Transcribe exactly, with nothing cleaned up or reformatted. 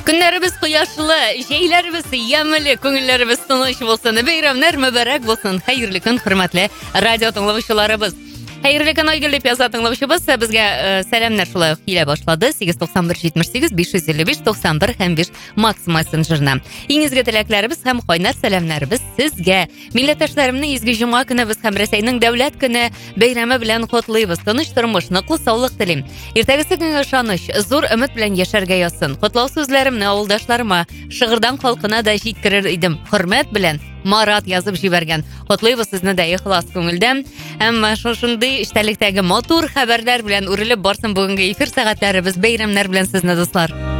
Günlerimiz quyoshli, jeylarimiz yamili, ko'ngillarimiz tinch bo'lsin. Bayramlar muborak bo'lsin. Xayrli kun, hurmatli radio tinglovchilarimiz. Xayrli kun oygirli piyoza tinglovchimiz bizga uh, salamlar shulay kela boshladi. sakkiz to'qson bir yetmish sakkiz besh yuz ellik besh to'qson bir besh Max Messenger'dan. Ingizga tilaklarimiz ham qo'ynar salamlarimiz sizga. Millatdoshlarimning ezgu juma kuni biz ham Rossiyaning davlat kuni bayrami bilan qutlaymiz. Tinch turmush, nuqul sog'liq tilim. Ertagisi kunga ishonish, zo'r umid bilan yasharga yozsin. Qutlov so'zlarimni ovuldoshlarimga shig'irdan xalqina da yetkirar edim. Hurmat bilan Marat yozib jibargan. Qutlaymiz sizni da ixlos ko'ngildan. Hamma shunday ishtalikdagi motor xabarlar bilan urilib borsin bugungi efir soatlarimiz bayramlar bilan sizni do'stlar.